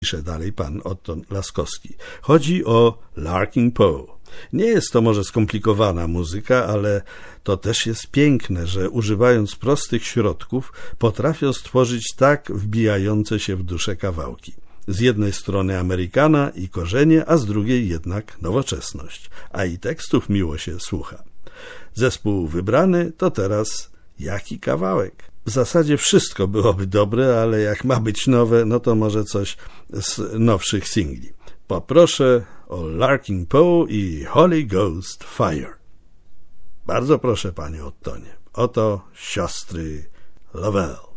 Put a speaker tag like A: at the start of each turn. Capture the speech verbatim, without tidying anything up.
A: pisze dalej pan Otton Laskowski. Chodzi o Larkin Poe. Nie jest to może skomplikowana muzyka, ale to też jest piękne, że używając prostych środków potrafią stworzyć tak wbijające się w duszę kawałki. Z jednej strony Amerykana i korzenie, a z drugiej jednak nowoczesność. A i tekstów miło się słucha. Zespół wybrany to teraz jaki kawałek? W zasadzie wszystko byłoby dobre, ale jak ma być nowe, no to może coś z nowszych singli. Poproszę o Larkin Poe i Holy Ghost Fire. Bardzo proszę, panie Ottonie. Oto siostry Lovell.